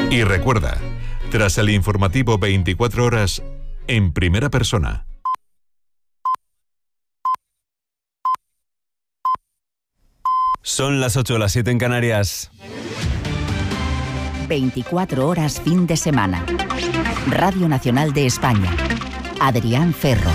Y recuerda, tras el informativo 24 horas, en primera persona. Son las 8, las 7 en Canarias. 24 horas fin de semana. Radio Nacional de España. Adrián Ferro.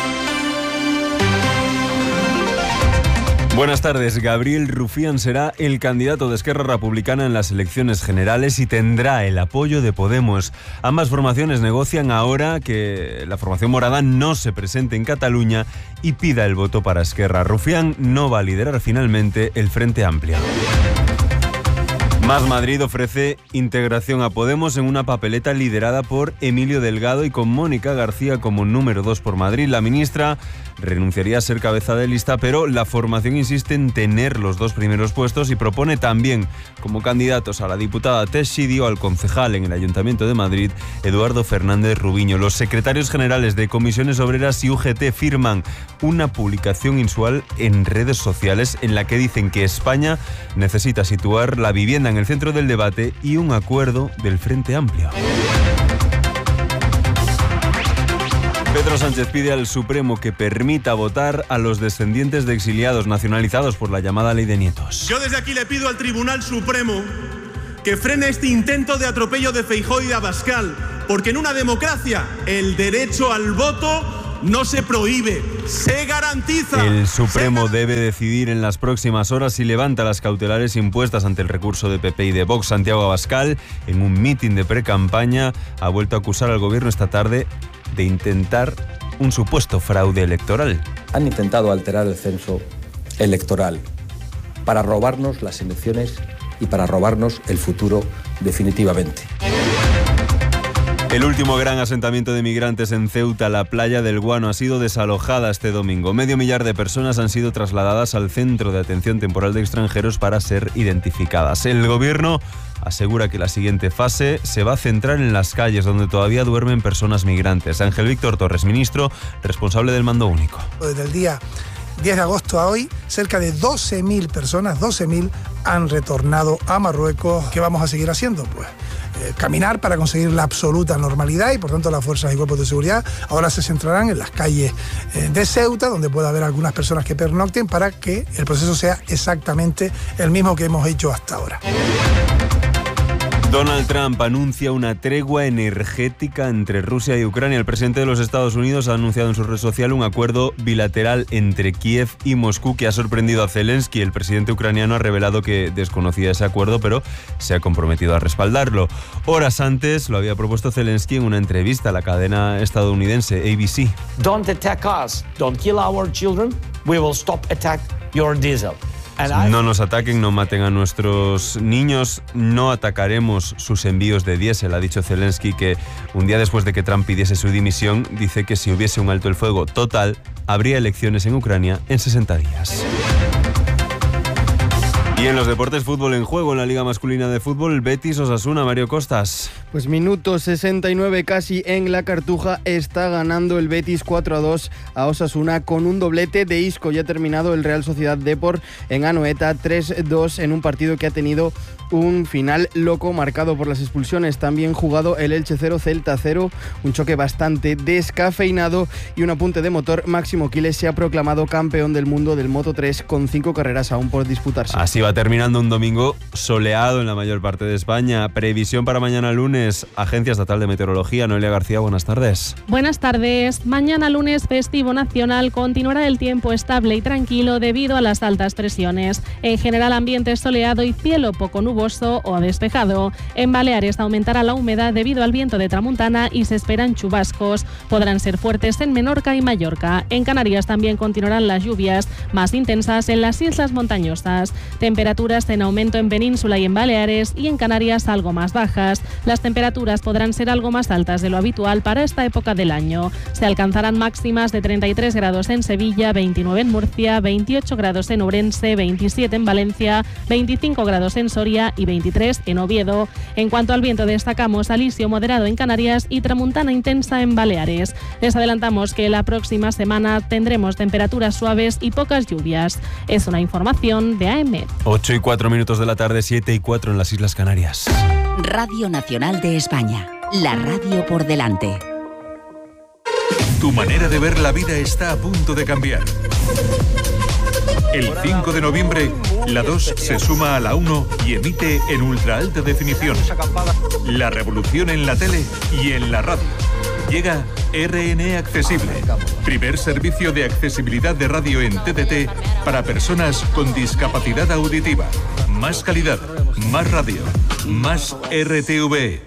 Buenas tardes. Gabriel Rufián será el candidato de Esquerra Republicana en las elecciones generales y tendrá el apoyo de Podemos. Ambas formaciones negocian ahora que la formación morada no se presente en Cataluña y pida el voto para Esquerra. Rufián no va a liderar finalmente el Frente Amplio. Más Madrid ofrece integración a Podemos en una papeleta liderada por Emilio Delgado y con Mónica García como número 2 por Madrid. La ministra renunciaría a ser cabeza de lista, pero la formación insiste en tener los 2 primeros puestos y propone también como candidatos a la diputada Teixidó o al concejal en el Ayuntamiento de Madrid, Eduardo Fernández Rubiño. Los secretarios generales de Comisiones Obreras y UGT firman una publicación mensual en redes sociales en la que dicen que España necesita situar la vivienda en el centro del debate y un acuerdo del Frente Amplio. Pedro Sánchez pide al Supremo que permita votar a los descendientes de exiliados nacionalizados por la llamada Ley de Nietos. Yo desde aquí le pido al Tribunal Supremo que frene este intento de atropello de Feijóo y de Abascal, porque en una democracia el derecho al voto no se prohíbe, se garantiza. El Supremo debe decidir en las próximas horas si levanta las cautelares impuestas ante el recurso de PP y de Vox. Santiago Abascal, en un mitin de precampaña, ha vuelto a acusar al gobierno esta tarde de intentar un supuesto fraude electoral. Han intentado alterar el censo electoral para robarnos las elecciones y para robarnos el futuro definitivamente. El último gran asentamiento de migrantes en Ceuta, la playa del Guano, ha sido desalojada este domingo. 500.000 de personas han sido trasladadas al Centro de Atención Temporal de Extranjeros para ser identificadas. El gobierno asegura que la siguiente fase se va a centrar en las calles donde todavía duermen personas migrantes. Ángel Víctor Torres, ministro responsable del mando único. Desde el día 10 de agosto a hoy, cerca de 12.000 personas, 12.000, han retornado a Marruecos. ¿Qué vamos a seguir haciendo? Pues caminar para conseguir la absoluta normalidad y por tanto las fuerzas y cuerpos de seguridad ahora se centrarán en las calles de Ceuta, donde pueda haber algunas personas que pernocten para que el proceso sea exactamente el mismo que hemos hecho hasta ahora. Donald Trump anuncia una tregua energética entre Rusia y Ucrania. El presidente de los Estados Unidos ha anunciado en su red social un acuerdo bilateral entre Kiev y Moscú que ha sorprendido a Zelensky. El presidente ucraniano ha revelado que desconocía ese acuerdo, pero se ha comprometido a respaldarlo. Horas antes lo había propuesto Zelensky en una entrevista a la cadena estadounidense ABC. Don't attack us, don't kill our children, we will stop attack your diesel. No nos ataquen, no maten a nuestros niños, no atacaremos sus envíos de diésel. Ha dicho Zelensky que un día después de que Trump pidiese su dimisión, dice que si hubiese un alto el fuego total, habría elecciones en Ucrania en 60 días. Y en los deportes, fútbol en juego en la Liga Masculina de Fútbol, Betis Osasuna, Mario Costas. Pues minuto 69 casi en la Cartuja, está ganando el Betis 4-2 a Osasuna con un doblete de Isco. Ya ha terminado el Real Sociedad Depor en Anoeta 3-2 en un partido que ha tenido un final loco marcado por las expulsiones. También jugado el Elche 0, Celta 0, un choque bastante descafeinado y un apunte de motor. Máximo Quiles se ha proclamado campeón del mundo del Moto 3 con 5 carreras aún por disputarse. Así va terminando un domingo soleado en la mayor parte de España. Previsión para mañana lunes, Agencia Estatal de Meteorología. Noelia García, buenas tardes. Buenas tardes. Mañana lunes festivo nacional continuará el tiempo estable y tranquilo debido a las altas presiones. En general ambiente soleado y cielo poco nuboso o despejado. En Baleares aumentará la humedad debido al viento de tramuntana y se esperan chubascos. Podrán ser fuertes en Menorca y Mallorca. En Canarias también continuarán las lluvias más intensas en las islas montañosas. Temperaturas en aumento en Península y en Baleares y en Canarias algo más bajas. Las temperaturas podrán ser algo más altas de lo habitual para esta época del año. Se alcanzarán máximas de 33 grados en Sevilla, 29 en Murcia, 28 grados en Ourense, 27 en Valencia, 25 grados en Soria y 23 en Oviedo. En cuanto al viento, destacamos alisio moderado en Canarias y tramuntana intensa en Baleares. Les adelantamos que la próxima semana tendremos temperaturas suaves y pocas lluvias. Es una información de AEMET. 8:04 de la tarde, 7:04 en las Islas Canarias. Radio Nacional de España, la radio por delante. Tu manera de ver la vida está a punto de cambiar. El 5 de noviembre, la 2 se suma a la 1 y emite en ultra alta definición. La revolución en la tele y en la radio. Llega RN Accesible, primer servicio de accesibilidad de radio en TDT para personas con discapacidad auditiva. Más calidad, más radio, más RTV.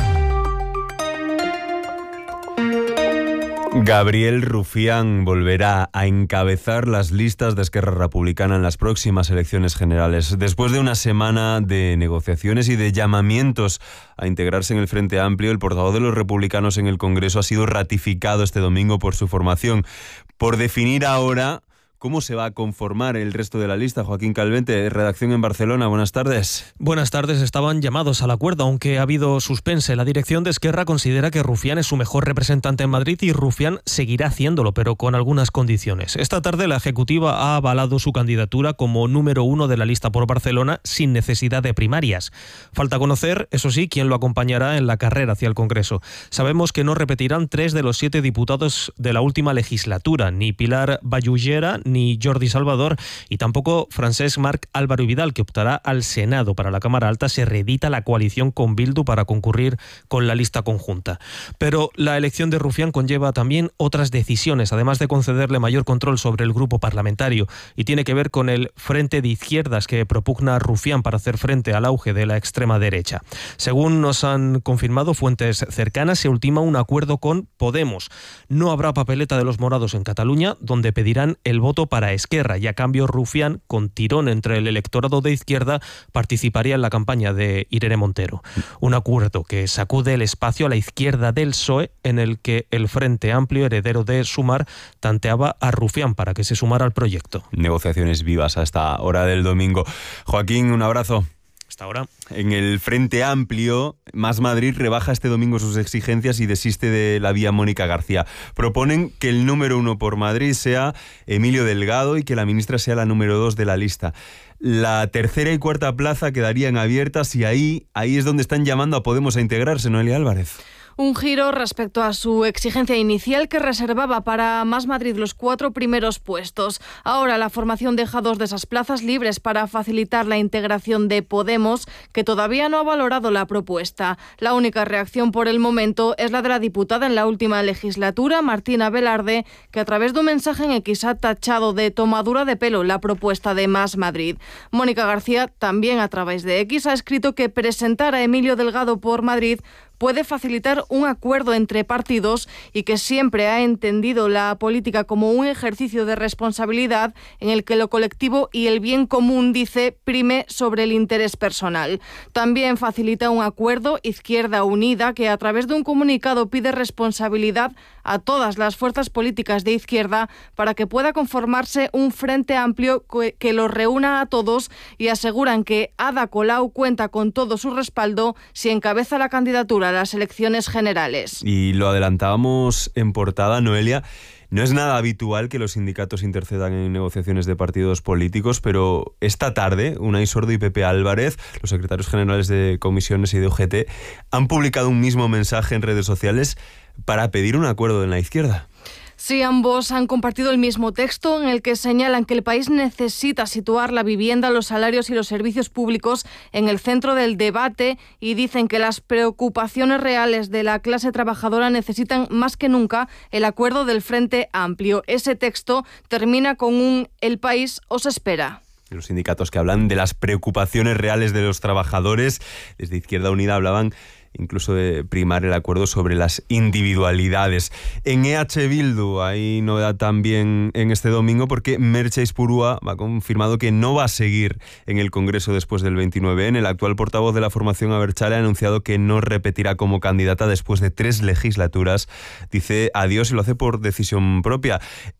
Gabriel Rufián volverá a encabezar las listas de Esquerra Republicana en las próximas elecciones generales. Después de una semana de negociaciones y de llamamientos a integrarse en el Frente Amplio, el portavoz de los republicanos en el Congreso ha sido ratificado este domingo por su formación. Por definir ahora cómo se va a conformar el resto de la lista. Joaquín Calvente, redacción en Barcelona. Buenas tardes. Buenas tardes. Estaban llamados al acuerdo, aunque ha habido suspense. La dirección de Esquerra considera que Rufián es su mejor representante en Madrid y Rufián seguirá haciéndolo, pero con algunas condiciones. Esta tarde la Ejecutiva ha avalado su candidatura como número 1 de la lista por Barcelona sin necesidad de primarias. Falta conocer, eso sí, quién lo acompañará en la carrera hacia el Congreso. Sabemos que no repetirán 3 de los 7 diputados de la última legislatura, ni Pilar Vallugera, ni Jordi Salvador y tampoco Francesc Marc Álvaro Vidal, que optará al Senado. Para la Cámara Alta se reedita la coalición con Bildu para concurrir con la lista conjunta. Pero la elección de Rufián conlleva también otras decisiones, además de concederle mayor control sobre el grupo parlamentario, y tiene que ver con el Frente de Izquierdas que propugna a Rufián para hacer frente al auge de la extrema derecha. Según nos han confirmado fuentes cercanas, se ultima un acuerdo con Podemos. No habrá papeleta de los morados en Cataluña, donde pedirán el voto para Esquerra, y a cambio Rufián, con tirón entre el electorado de izquierda, participaría en la campaña de Irene Montero. Un acuerdo que sacude el espacio a la izquierda del PSOE, en el que el Frente Amplio, heredero de Sumar, tanteaba a Rufián para que se sumara al proyecto. Negociaciones vivas a esta hora del domingo. Joaquín, un abrazo. Hasta ahora. En el Frente Amplio, Más Madrid rebaja este domingo sus exigencias y desiste de la vía Mónica García. Proponen que el número 1 por Madrid sea Emilio Delgado y que la ministra sea la número 2 de la lista. La tercera y cuarta plaza quedarían abiertas y ahí es donde están llamando a Podemos a integrarse, Noelia Álvarez. Un giro respecto a su exigencia inicial, que reservaba para Más Madrid los 4 primeros puestos. Ahora la formación deja 2 de esas plazas libres para facilitar la integración de Podemos, que todavía no ha valorado la propuesta. La única reacción por el momento es la de la diputada en la última legislatura, Martina Velarde, que a través de un mensaje en X ha tachado de tomadura de pelo la propuesta de Más Madrid. Mónica García, también a través de X, ha escrito que presentar a Emilio Delgado por Madrid puede facilitar un acuerdo entre partidos y que siempre ha entendido la política como un ejercicio de responsabilidad en el que lo colectivo y el bien común, dice, prime sobre el interés personal. También facilita un acuerdo Izquierda Unida, que a través de un comunicado pide responsabilidad a todas las fuerzas políticas de izquierda para que pueda conformarse un frente amplio que los reúna a todos, y aseguran que Ada Colau cuenta con todo su respaldo si encabeza la candidatura a las elecciones generales. Y lo adelantábamos en portada, Noelia. No es nada habitual que los sindicatos intercedan en negociaciones de partidos políticos, pero esta tarde Unai Sordo y Pepe Álvarez, los secretarios generales de comisiones y de UGT, han publicado un mismo mensaje en redes sociales para pedir un acuerdo en la izquierda. Sí, ambos han compartido el mismo texto en el que señalan que el país necesita situar la vivienda, los salarios y los servicios públicos en el centro del debate, y dicen que las preocupaciones reales de la clase trabajadora necesitan más que nunca el acuerdo del Frente Amplio. Ese texto termina con un "el país os espera". Los sindicatos que hablan de las preocupaciones reales de los trabajadores, desde Izquierda Unida hablaban incluso de primar el acuerdo sobre las individualidades. En EH Bildu hay novedad también en este domingo, porque Merche Aizpurua ha confirmado que no va a seguir en el Congreso después del 29N. El actual portavoz de la formación abertzale ha anunciado que no repetirá como candidata después de 3 legislaturas. Dice adiós y lo hace por decisión propia.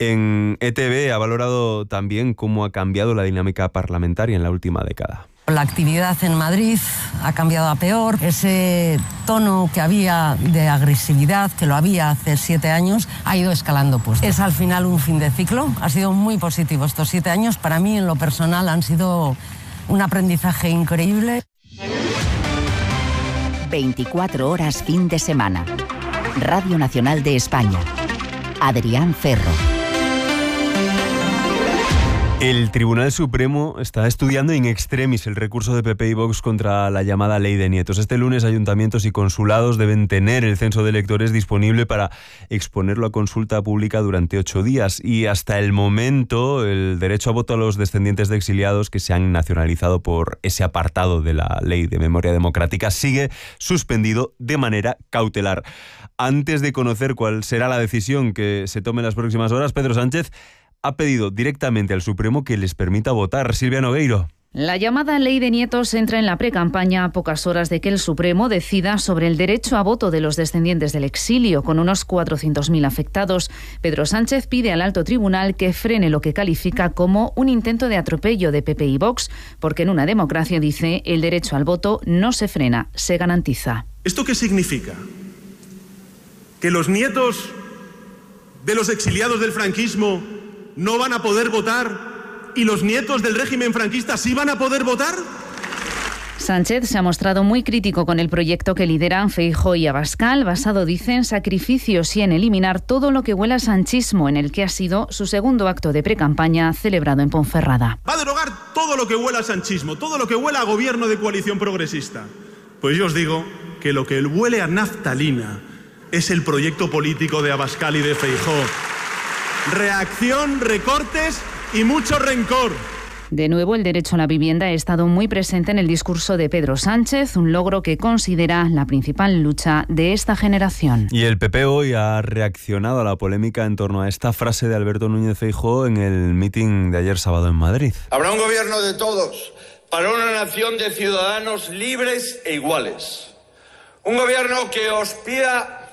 En ETV ha valorado también cómo ha cambiado la dinámica parlamentaria en la última década. La actividad en Madrid ha cambiado a peor. Ese tono que había de agresividad, que lo había hace 7 años, ha ido escalando. Pues es al final un fin de ciclo. Ha sido muy positivo estos 7 años. Para mí, en lo personal, han sido un aprendizaje increíble. 24 horas fin de semana. Radio Nacional de España. Adrián Ferro. El Tribunal Supremo está estudiando in extremis el recurso de PP y Vox contra la llamada Ley de Nietos. Este lunes ayuntamientos y consulados deben tener el censo de electores disponible para exponerlo a consulta pública durante 8 días. Y hasta el momento el derecho a voto a los descendientes de exiliados que se han nacionalizado por ese apartado de la Ley de Memoria Democrática sigue suspendido de manera cautelar. Antes de conocer cuál será la decisión que se tome en las próximas horas, Pedro Sánchez ha pedido directamente al Supremo que les permita votar. Silvia Nogueiro. La llamada Ley de Nietos entra en la precampaña a pocas horas de que el Supremo decida sobre el derecho a voto de los descendientes del exilio, con unos 400.000 afectados. Pedro Sánchez pide al alto tribunal que frene lo que califica como un intento de atropello de PP y Vox, porque en una democracia, dice, el derecho al voto no se frena, se garantiza. ¿Esto qué significa? ¿Que los nietos de los exiliados del franquismo no van a poder votar y los nietos del régimen franquista sí van a poder votar? Sánchez se ha mostrado muy crítico con el proyecto que lideran Feijóo y Abascal, basado, dice, en sacrificios y en eliminar todo lo que huela a sanchismo, en el que ha sido su segundo acto de precampaña celebrado en Ponferrada. Va a derogar todo lo que huela a sanchismo, todo lo que huela a gobierno de coalición progresista. Pues yo os digo que lo que huele a naftalina es el proyecto político de Abascal y de Feijóo. Reacción, recortes y mucho rencor. De nuevo, el derecho a la vivienda ha estado muy presente en el discurso de Pedro Sánchez, un logro que considera la principal lucha de esta generación. Y el PP hoy ha reaccionado a la polémica en torno a esta frase de Alberto Núñez Feijóo en el mitin de ayer sábado en Madrid. Habrá un gobierno de todos, para una nación de ciudadanos libres e iguales. Un gobierno que os pida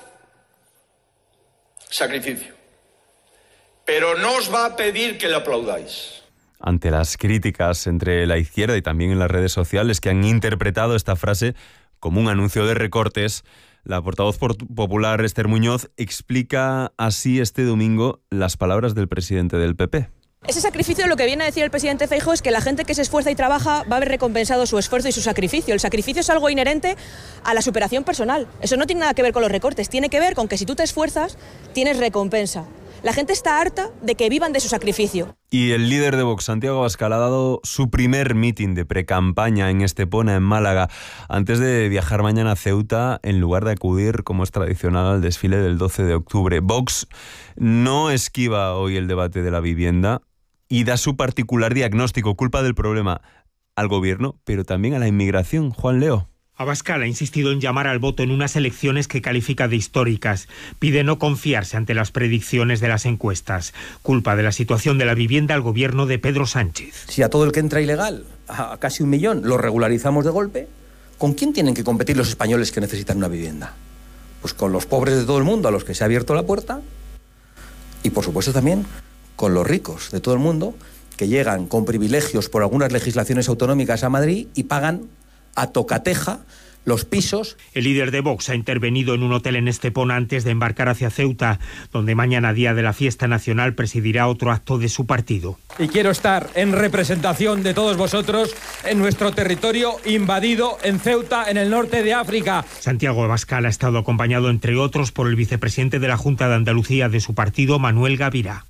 sacrificio, pero no os va a pedir que le aplaudáis. Ante las críticas entre la izquierda y también en las redes sociales que han interpretado esta frase como un anuncio de recortes, la portavoz popular Esther Muñoz explica así este domingo las palabras del presidente del PP. Ese sacrificio, lo que viene a decir el presidente Feijóo es que la gente que se esfuerza y trabaja va a ver recompensado su esfuerzo y su sacrificio. El sacrificio es algo inherente a la superación personal. Eso no tiene nada que ver con los recortes, tiene que ver con que si tú te esfuerzas, tienes recompensa. La gente está harta de que vivan de su sacrificio. Y el líder de Vox, Santiago Abascal, ha dado su primer mitin de precampaña en Estepona, en Málaga, antes de viajar mañana a Ceuta, en lugar de acudir, como es tradicional, al desfile del 12 de octubre. Vox no esquiva hoy el debate de la vivienda y da su particular diagnóstico, culpa del problema al gobierno, pero también a la inmigración. Juan Leo. Abascal ha insistido en llamar al voto en unas elecciones que califica de históricas. Pide no confiarse ante las predicciones de las encuestas. Culpa de la situación de la vivienda al gobierno de Pedro Sánchez. Si a todo el que entra ilegal, a casi 1 millón, lo regularizamos de golpe, ¿con quién tienen que competir los españoles que necesitan una vivienda? Pues con los pobres de todo el mundo a los que se ha abierto la puerta y, por supuesto, también con los ricos de todo el mundo que llegan con privilegios por algunas legislaciones autonómicas a Madrid y pagan a tocateja los pisos. El líder de Vox ha intervenido en un hotel en Estepona antes de embarcar hacia Ceuta, donde mañana, día de la fiesta nacional, presidirá otro acto de su partido. Y quiero estar en representación de todos vosotros en nuestro territorio invadido en Ceuta, en el norte de África. Santiago Abascal ha estado acompañado, entre otros, por el vicepresidente de la Junta de Andalucía de su partido, Manuel Gavirá.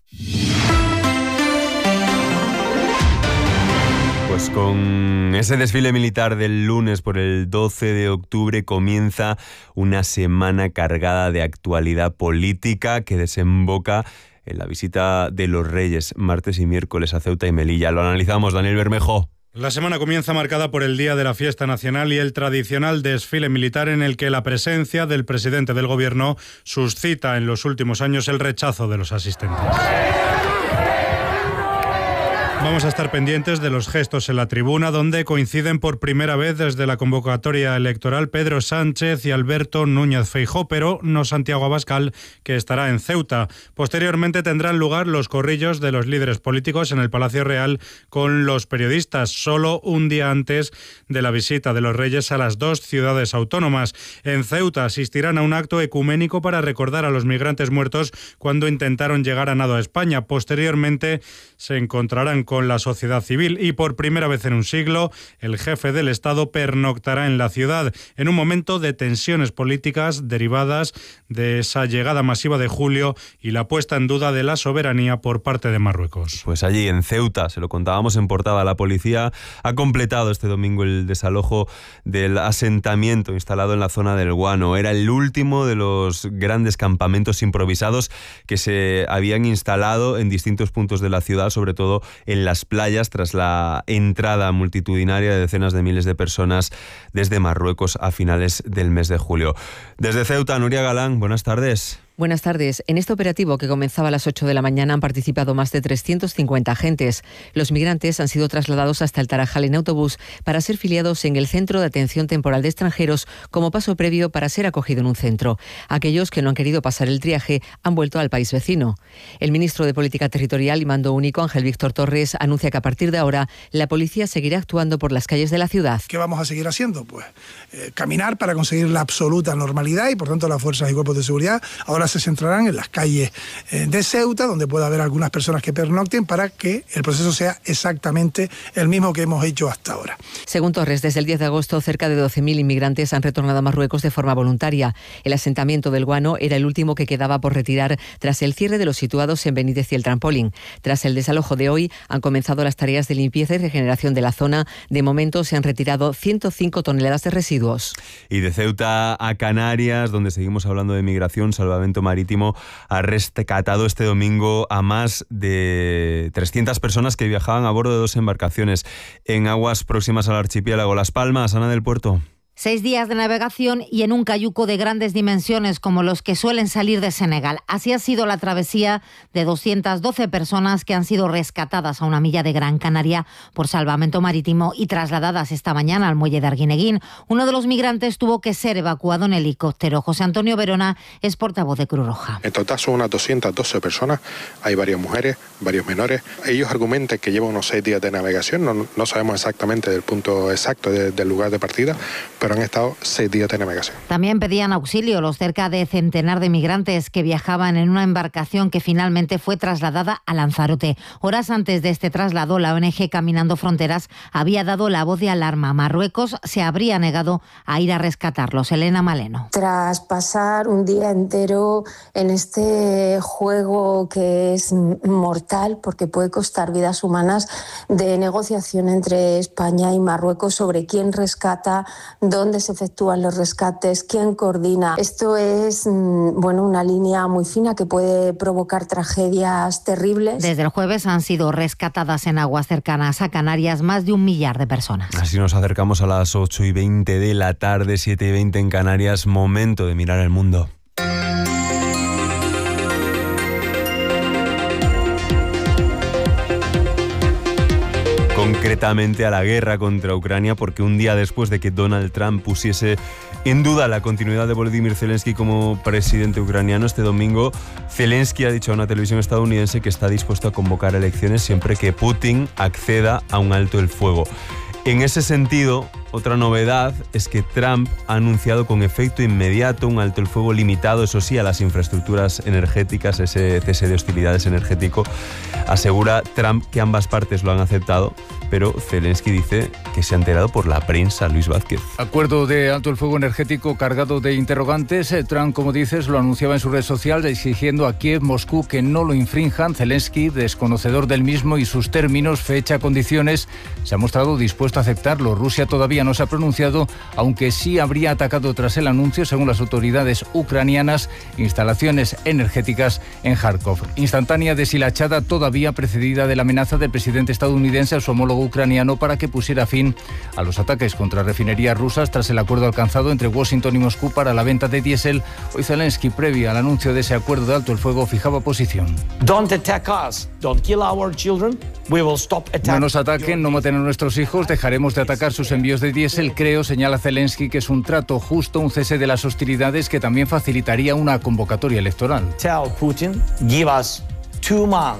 Pues con ese desfile militar del lunes por el 12 de octubre comienza una semana cargada de actualidad política que desemboca en la visita de los Reyes martes y miércoles a Ceuta y Melilla. Lo analizamos, Daniel Bermejo. La semana comienza marcada por el Día de la Fiesta Nacional y el tradicional desfile militar en el que la presencia del presidente del Gobierno suscita en los últimos años el rechazo de los asistentes. Vamos a estar pendientes de los gestos en la tribuna, donde coinciden por primera vez desde la convocatoria electoral Pedro Sánchez y Alberto Núñez Feijóo, pero no Santiago Abascal, que estará en Ceuta. Posteriormente tendrán lugar los corrillos de los líderes políticos en el Palacio Real con los periodistas, solo un día antes de la visita de los Reyes a las 2 ciudades autónomas. En Ceuta asistirán a un acto ecuménico para recordar a los migrantes muertos cuando intentaron llegar a nado a España. Posteriormente se encontrarán con la sociedad civil y por primera vez en un siglo el jefe del Estado pernoctará en la ciudad en un momento de tensiones políticas derivadas de esa llegada masiva de julio y la puesta en duda de la soberanía por parte de Marruecos. Pues allí en Ceuta, se lo contábamos en portada, la policía ha completado este domingo el desalojo del asentamiento instalado en la zona del Guano. Era el último de los grandes campamentos improvisados que se habían instalado en distintos puntos de la ciudad, sobre todo en las playas, tras la entrada multitudinaria de decenas de miles de personas desde Marruecos a finales del mes de julio. Desde Ceuta, Nuria Galán, buenas tardes. Buenas tardes. En este operativo, que comenzaba a las 8 de la mañana, han participado más de 350 agentes. Los migrantes han sido trasladados hasta el Tarajal en autobús para ser filiados en el Centro de Atención Temporal de Extranjeros como paso previo para ser acogido en un centro. Aquellos que no han querido pasar el triaje han vuelto al país vecino. El ministro de Política Territorial y Mando Único, Ángel Víctor Torres, anuncia que a partir de ahora la policía seguirá actuando por las calles de la ciudad. ¿Qué vamos a seguir haciendo? Pues caminar para conseguir la absoluta normalidad y, por tanto, las fuerzas y cuerpos de seguridad ahora se centrarán en las calles de Ceuta, donde pueda haber algunas personas que pernocten, para que el proceso sea exactamente el mismo que hemos hecho hasta ahora. Según Torres, desde el 10 de agosto cerca de 12.000 inmigrantes han retornado a Marruecos de forma voluntaria. El asentamiento del Guano era el último que quedaba por retirar tras el cierre de los situados en Benítez y el Trampolín. Tras el desalojo de hoy, han comenzado las tareas de limpieza y regeneración de la zona. De momento se han retirado 105 toneladas de residuos. Y de Ceuta a Canarias, donde seguimos hablando de migración, Salvamento Marítimo ha rescatado este domingo a más de 300 personas que viajaban a bordo de 2 embarcaciones en aguas próximas al archipiélago. Las Palmas, Ana del Puerto. 6 días de navegación y en un cayuco de grandes dimensiones como los que suelen salir de Senegal. Así ha sido la travesía de 212 personas que han sido rescatadas a una milla de Gran Canaria por Salvamento Marítimo y trasladadas esta mañana al muelle de Arguineguín. Uno de los migrantes tuvo que ser evacuado en helicóptero. José Antonio Verona es portavoz de Cruz Roja. En total son unas 212 personas. Hay varias mujeres, varios menores. Ellos argumentan que llevan unos 6 días de navegación. No sabemos exactamente el punto exacto del lugar de partida, pero han estado 6 días de navegación. También pedían auxilio los cerca de centenar de migrantes que viajaban en una embarcación que finalmente fue trasladada a Lanzarote. Horas antes de este traslado, la ONG Caminando Fronteras había dado la voz de alarma. Marruecos se habría negado a ir a rescatarlos. Elena Maleno. Tras pasar un día entero en este juego que es mortal porque puede costar vidas humanas, de negociación entre España y Marruecos sobre quién rescata, dónde se efectúan los rescates, quién coordina. Esto es una línea muy fina que puede provocar tragedias terribles. Desde el jueves han sido rescatadas en aguas cercanas a Canarias más de 1 millar de personas. Así nos acercamos a las 8:20 de la tarde, 7:20 en Canarias. Momento de mirar el mundo. Concretamente a la guerra contra Ucrania, porque un día después de que Donald Trump pusiese en duda la continuidad de Volodymyr Zelensky como presidente ucraniano, este domingo Zelensky ha dicho a una televisión estadounidense que está dispuesto a convocar elecciones siempre que Putin acceda a un alto el fuego. En ese sentido, otra novedad es que Trump ha anunciado con efecto inmediato un alto el fuego limitado, eso sí, a las infraestructuras energéticas, ese cese de hostilidades energético. Asegura Trump que ambas partes lo han aceptado, pero Zelensky dice que se ha enterado por la prensa. Luis Vázquez. Acuerdo de alto el fuego energético cargado de interrogantes. Trump, como dices, lo anunciaba en su red social exigiendo a Kiev, Moscú que no lo infrinjan. Zelensky, desconocedor del mismo y sus términos, fecha, condiciones, se ha mostrado dispuesto a aceptarlo. Rusia todavía no se ha pronunciado, aunque sí habría atacado tras el anuncio, según las autoridades ucranianas, instalaciones energéticas en Kharkov. Instantánea deshilachada todavía precedida de la amenaza del presidente estadounidense a su homólogo ucraniano para que pusiera fin a los ataques contra refinerías rusas tras el acuerdo alcanzado entre Washington y Moscú para la venta de diésel. Hoy Zelensky, previo al anuncio de ese acuerdo de alto el fuego, fijaba posición. Don't attack us, don't kill our children. We will stop attacking. No nos ataquen, no maten a nuestros hijos, dejaremos de atacar sus envíos de diésel. Creo, señala Zelensky, que es un trato justo, un cese de las hostilidades que también facilitaría una convocatoria electoral. Tell Putin, give us 2 months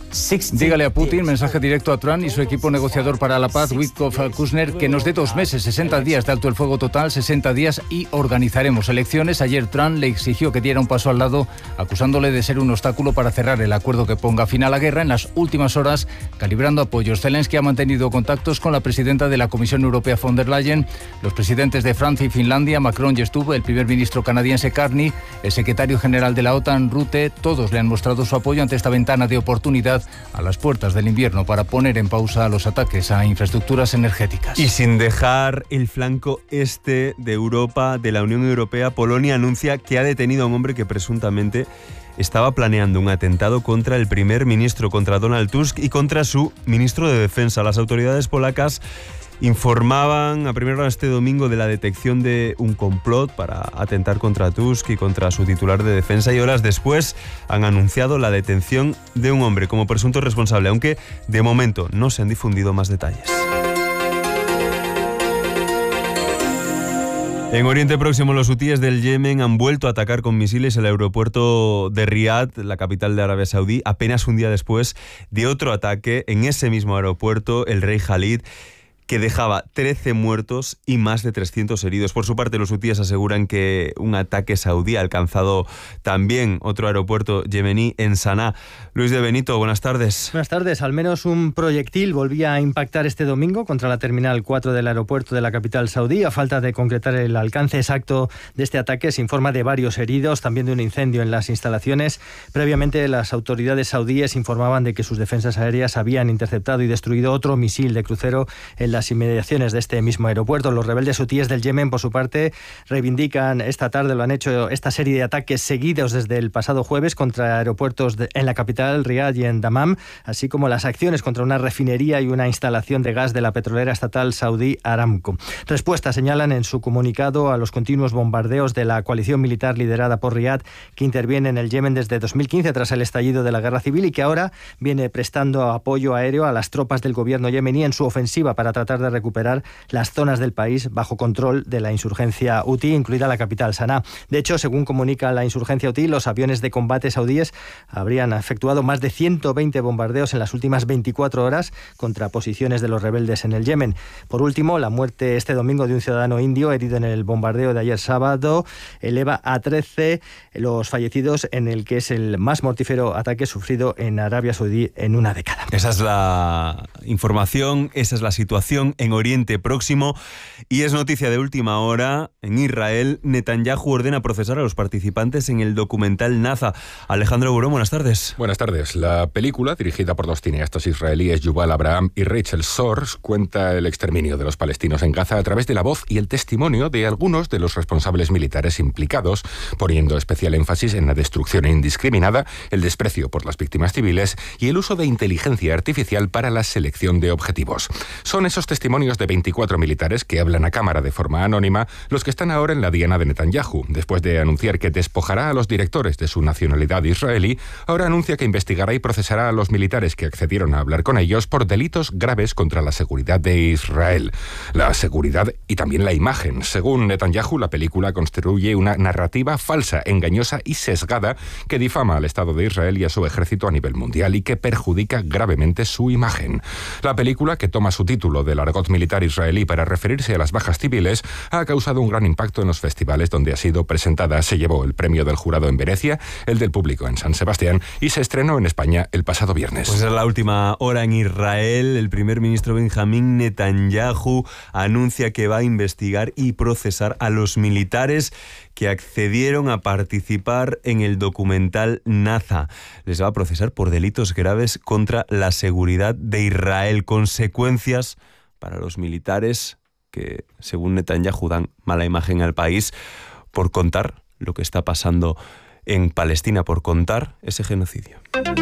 Dígale a Putin, mensaje directo a Trump y su equipo negociador para la paz, Witkoff Kushner, que nos dé 2 meses, 60 días de alto el fuego total, 60 días y organizaremos elecciones. Ayer Trump le exigió que diera un paso al lado, acusándole de ser un obstáculo para cerrar el acuerdo que ponga fin a la guerra. En las últimas horas, calibrando apoyos, Zelensky ha mantenido contactos con la presidenta de la Comisión Europea, von der Leyen, los presidentes de Francia y Finlandia, Macron y Stubb, el primer ministro canadiense Carney, el secretario general de la OTAN, Rutte. Todos le han mostrado su apoyo ante esta ventana de oportunidad a las puertas del invierno para poner en pausa los ataques a infraestructuras energéticas. Y sin dejar el flanco este de Europa, de la Unión Europea, Polonia anuncia que ha detenido a un hombre que presuntamente estaba planeando un atentado contra el primer ministro, contra Donald Tusk y contra su ministro de Defensa. Las autoridades polacas informaban a primera hora este domingo de la detección de un complot para atentar contra Tusk y contra su titular de defensa, y horas después han anunciado la detención de un hombre como presunto responsable, aunque de momento no se han difundido más detalles. En Oriente Próximo, los hutíes del Yemen han vuelto a atacar con misiles el aeropuerto de Riad, la capital de Arabia Saudí, apenas un día después de otro ataque en ese mismo aeropuerto, el Rey Khalid, que dejaba 13 muertos y más de 300 heridos. Por su parte, los hutíes aseguran que un ataque saudí ha alcanzado también otro aeropuerto yemení en Saná. Luis de Benito, buenas tardes. Buenas tardes. Al menos un proyectil volvía a impactar este domingo contra la Terminal 4 del aeropuerto de la capital saudí. A falta de concretar el alcance exacto de este ataque, se informa de varios heridos, también de un incendio en las instalaciones. Previamente, las autoridades saudíes informaban de que sus defensas aéreas habían interceptado y destruido otro misil de crucero en las inmediaciones de este mismo aeropuerto. Los rebeldes hutíes del Yemen, por su parte, reivindican esta tarde, lo han hecho, esta serie de ataques seguidos desde el pasado jueves contra aeropuertos en la capital, Riad y en Dammam, así como las acciones contra una refinería y una instalación de gas de la petrolera estatal saudí Aramco. Respuesta, señalan en su comunicado, a los continuos bombardeos de la coalición militar liderada por Riad, que interviene en el Yemen desde 2015 tras el estallido de la guerra civil y que ahora viene prestando apoyo aéreo a las tropas del gobierno yemení en su ofensiva para tratar de recuperar las zonas del país bajo control de la insurgencia hutí, incluida la capital, Saná. De hecho, según comunica la insurgencia hutí, los aviones de combate saudíes habrían efectuado más de 120 bombardeos en las últimas 24 horas contra posiciones de los rebeldes en el Yemen. Por último, la muerte este domingo de un ciudadano indio herido en el bombardeo de ayer sábado eleva a 13 los fallecidos en el que es el más mortífero ataque sufrido en Arabia Saudí en una década. Esa es la información, esa es la situación en Oriente Próximo, y es noticia de última hora. En Israel, Netanyahu ordena procesar a los participantes en el documental Naza. Alejandro Burón, buenas tardes. Buenas tardes. La película, dirigida por dos cineastas israelíes, Yuval Abraham y Rachel Sors, cuenta el exterminio de los palestinos en Gaza a través de la voz y el testimonio de algunos de los responsables militares implicados, poniendo especial énfasis en la destrucción indiscriminada, el desprecio por las víctimas civiles y el uso de inteligencia artificial para la selección de objetivos. Son esos testimonios de 24 militares que hablan a cámara de forma anónima los que están ahora en la diana de Netanyahu. Después de anunciar que despojará a los directores de su nacionalidad israelí, ahora anuncia que investigará y procesará a los militares que accedieron a hablar con ellos por delitos graves contra la seguridad de Israel. La seguridad y también la imagen. Según Netanyahu, la película construye una narrativa falsa, engañosa y sesgada que difama al Estado de Israel y a su ejército a nivel mundial y que perjudica gravemente su imagen. La película, que toma su título del argot militar israelí para referirse a las bajas civiles, ha causado un gran impacto en los festivales donde ha sido presentada. Se llevó el premio del jurado en Venecia, el del público en San Sebastián y se estrenó en España el pasado viernes. Pues es la última hora en Israel. El primer ministro Benjamín Netanyahu anuncia que va a investigar y procesar a los militares que accedieron a participar en el documental Naza. Les va a procesar por delitos graves contra la seguridad de Israel. Consecuencias para los militares que, según Netanyahu, dan mala imagen al país por contar lo que está pasando en Palestina, por contar ese genocidio.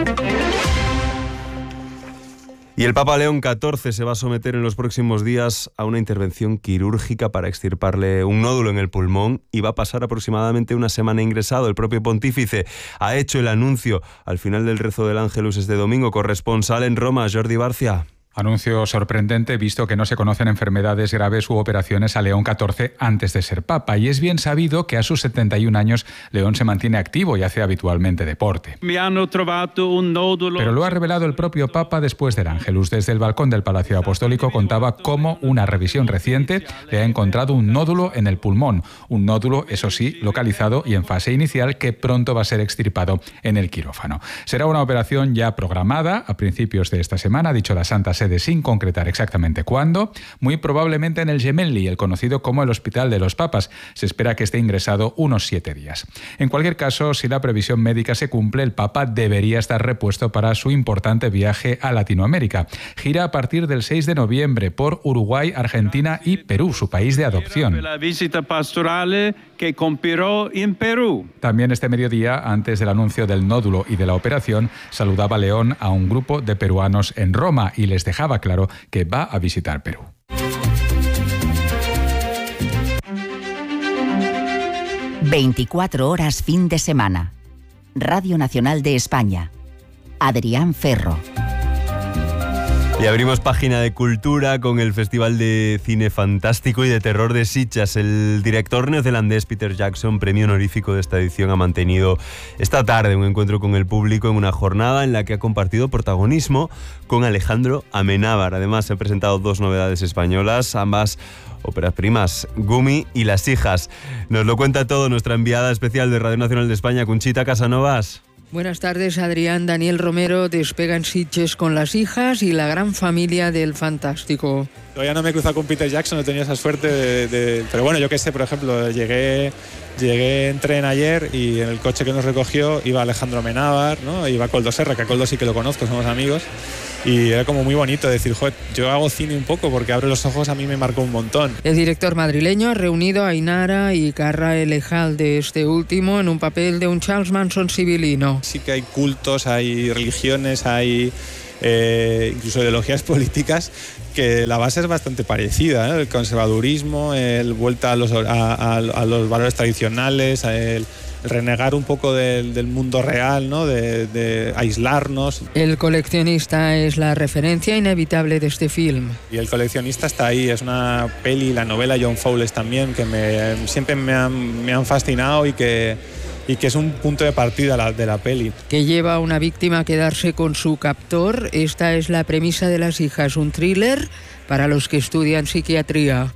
Y el Papa León XIV se va a someter en los próximos días a una intervención quirúrgica para extirparle un nódulo en el pulmón y va a pasar aproximadamente una semana ingresado. El propio pontífice ha hecho el anuncio al final del rezo del Ángelus este domingo. Corresponsal en Roma, Jordi Barcia. Anuncio sorprendente visto que no se conocen enfermedades graves u operaciones a León XIV antes de ser papa, y es bien sabido que a sus 71 años León se mantiene activo y hace habitualmente deporte. Pero lo ha revelado el propio papa después del Ángelus. Desde el balcón del Palacio Apostólico contaba cómo una revisión reciente le ha encontrado un nódulo en el pulmón, un nódulo, eso sí, localizado y en fase inicial, que pronto va a ser extirpado en el quirófano. Será una operación ya programada a principios de esta semana, ha dicho la Santa Sede sin concretar exactamente cuándo, muy probablemente en el Gemelli, el conocido como el Hospital de los Papas. Se espera que esté ingresado unos 7 días. En cualquier caso, si la previsión médica se cumple, el Papa debería estar repuesto para su importante viaje a Latinoamérica. Gira a partir del 6 de noviembre por Uruguay, Argentina y Perú, su país de adopción. La visita pastorale que compiró en Perú. También este mediodía, antes del anuncio del nódulo y de la operación, saludaba León a un grupo de peruanos en Roma y les dejaba claro que va a visitar Perú. ...24 horas fin de semana. Radio Nacional de España. Adrián Ferro. Y abrimos página de cultura con el Festival de Cine Fantástico y de Terror de Sitges. El director neozelandés Peter Jackson, premio honorífico de esta edición, ha mantenido esta tarde un encuentro con el público en una jornada en la que ha compartido protagonismo con Alejandro Amenábar. Además, se han presentado 2 novedades españolas, ambas óperas primas, Gumi y Las hijas. Nos lo cuenta todo nuestra enviada especial de Radio Nacional de España, Conchita Casanovas. Buenas tardes, Adrián. Daniel Romero despega en Sitges con Las hijas y la gran familia del Fantástico. Todavía no me he cruzado con Peter Jackson, no he tenido esa suerte pero bueno, yo qué sé, por ejemplo, llegué en tren ayer y en el coche que nos recogió iba Alejandro Amenábar, ¿no? Iba Coldo Serra, que a Coldo sí que lo conozco, somos amigos. Y era como muy bonito decir, joder, yo hago cine un poco porque Abre los ojos a mí me marcó un montón. El director madrileño ha reunido a Ainara y Carra Elejal de este último en un papel de un Charles Manson civilino. Sí que hay cultos, hay religiones, hay incluso ideologías políticas que la base es bastante parecida, ¿eh? El conservadurismo, el vuelta a los valores tradicionales, el renegar un poco del mundo real, ¿no? De aislarnos. El coleccionista es la referencia inevitable de este film. Y el coleccionista está ahí, es una peli, la novela John Fowles también, que siempre me han fascinado y que es un punto de partida de la peli. Que lleva a una víctima a quedarse con su captor. Esta es la premisa de Las hijas, un thriller para los que estudian psiquiatría.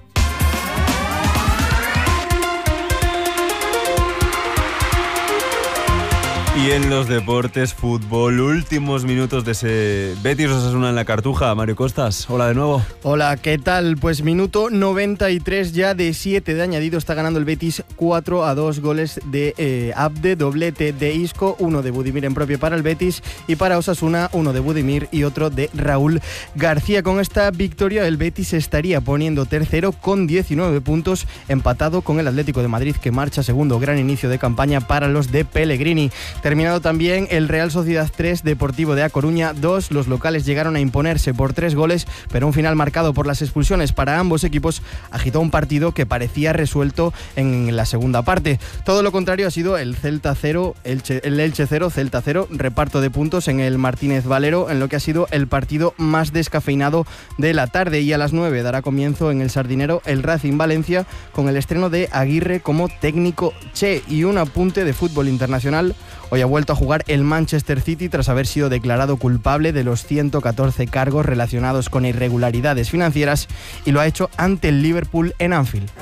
Y en los deportes, fútbol, últimos minutos de ese Betis-Osasuna en la Cartuja. Mario Costas, hola de nuevo. Hola, ¿qué tal? Pues minuto 93 ya de 7 de añadido. Está ganando el Betis 4-2, goles de Abde, doblete de Isco, 1 de Budimir en propio para el Betis, y para Osasuna 1 de Budimir y otro de Raúl García. Con esta victoria el Betis se estaría poniendo tercero con 19 puntos, empatado con el Atlético de Madrid, que marcha segundo. Gran inicio de campaña para los de Pellegrini. Terminado también el Real Sociedad 3, Deportivo de A Coruña 2. Los locales llegaron a imponerse por 3 goles, pero un final marcado por las expulsiones para ambos equipos agitó un partido que parecía resuelto en la segunda parte. Todo lo contrario ha sido el Celta 0, el Elche 0, Celta 0, reparto de puntos en el Martínez Valero, en lo que ha sido el partido más descafeinado de la tarde. Y a las 9 dará comienzo en el Sardinero el Racing Valencia, con el estreno de Aguirre como técnico Che. Y un apunte de fútbol internacional: hoy ha vuelto a jugar el Manchester City tras haber sido declarado culpable de los 114 cargos relacionados con irregularidades financieras, y lo ha hecho ante el Liverpool en Anfield.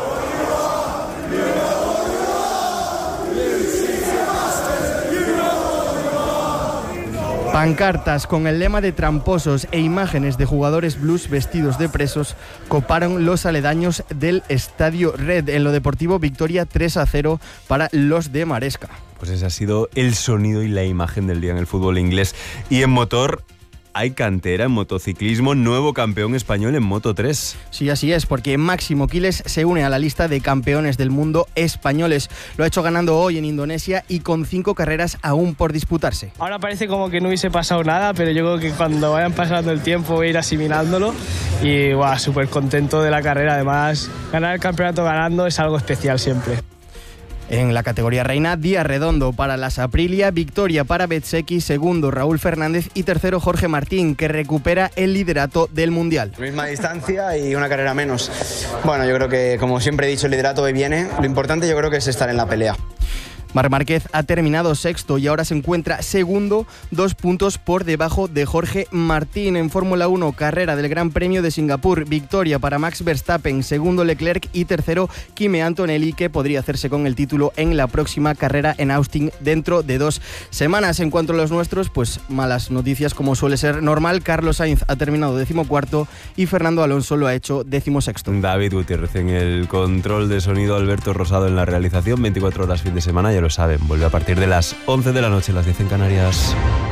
Pancartas con el lema de tramposos e imágenes de jugadores blues vestidos de presos coparon los aledaños del Estadio Red. En lo deportivo, victoria 3-0 para los de Maresca. Pues ese ha sido el sonido y la imagen del día en el fútbol inglés. Y en motor hay cantera, en motociclismo, nuevo campeón español en Moto3. Sí, así es, porque Máximo Quiles se une a la lista de campeones del mundo españoles. Lo ha hecho ganando hoy en Indonesia y con 5 carreras aún por disputarse. Ahora parece como que no hubiese pasado nada, pero yo creo que cuando vayan pasando el tiempo voy a ir asimilándolo y súper contento de la carrera. Además, ganar el campeonato ganando es algo especial siempre. En la categoría reina, día redondo para las Aprilia, victoria para Bezzecchi, segundo Raúl Fernández y tercero Jorge Martín, que recupera el liderato del Mundial. Misma distancia y una carrera menos. Bueno, yo creo que, como siempre he dicho, el liderato hoy viene. Lo importante yo creo que es estar en la pelea. Marc Márquez ha terminado sexto y ahora se encuentra segundo, 2 puntos por debajo de Jorge Martín. En Fórmula 1, carrera del Gran Premio de Singapur, victoria para Max Verstappen, segundo Leclerc y tercero Kimi Antonelli, que podría hacerse con el título en la próxima carrera en Austin dentro de 2 semanas. En cuanto a los nuestros, pues malas noticias como suele ser normal. Carlos Sainz ha terminado 14º y Fernando Alonso lo ha hecho 16º. David Gutiérrez en el control de sonido, Alberto Rosado en la realización, 24 horas fin de semana, ya lo saben, vuelve a partir de las 11 de la noche, las 10 en Canarias.